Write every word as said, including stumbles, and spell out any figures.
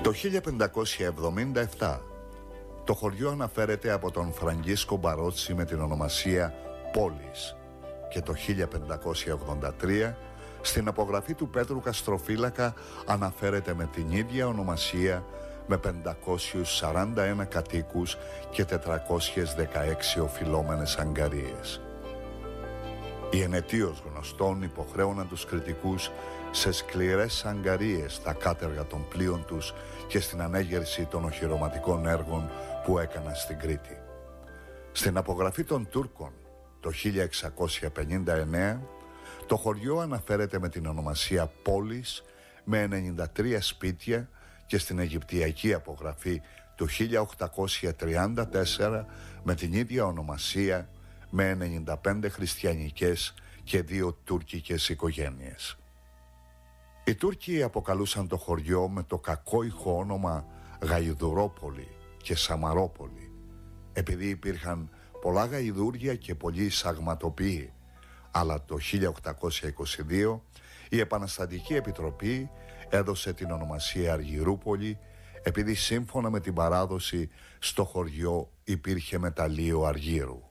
Το χίλια πεντακόσια εβδομήντα επτά το χωριό αναφέρεται από τον Φραγκίσκο Μπαρότσι με την ονομασία Πόλης και το χίλια πεντακόσια ογδόντα τρία στην απογραφή του Πέτρου Καστροφύλακα αναφέρεται με την ίδια ονομασία με πεντακόσιους σαράντα ένα κατοίκους και τετρακόσιες δεκαέξι οφειλόμενες αγκαρίες. Οι ενετίως γνωστών υποχρέωναν τους κριτικούς σε σκληρές αγκαρίες στα κάτεργα των πλοίων τους και στην ανέγερση των οχυρωματικών έργων που έκαναν στην Κρήτη. Στην απογραφή των Τούρκων το χίλια εξακόσια πενήντα εννέα το χωριό αναφέρεται με την ονομασία Πόλης με ενενήντα τρία σπίτια και στην Αιγυπτιακή απογραφή του χίλια οκτακόσια τριάντα τέσσερα με την ίδια ονομασία με ενενήντα πέντε χριστιανικές και δύο τουρκικές οικογένειες. Οι Τούρκοι αποκαλούσαν το χωριό με το κακόϊχο όνομα Γαϊδουρόπολη και Σαμαρόπολη, επειδή υπήρχαν πολλά γαϊδούρια και πολλοί εισαγματοποιοί, αλλά το χίλια οκτακόσια είκοσι δύο η Επαναστατική Επιτροπή έδωσε την ονομασία Αργυρούπολη, επειδή σύμφωνα με την παράδοση στο χωριό υπήρχε μεταλλείο αργύρου.